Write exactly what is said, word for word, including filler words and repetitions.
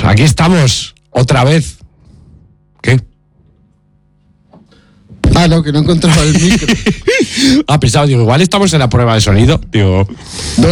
estamos, aquí estamos, otra vez. ¿Qué? Ah, no, que no encontraba el micro. Ah, pensaba, digo, igual estamos en la prueba de sonido. Digo...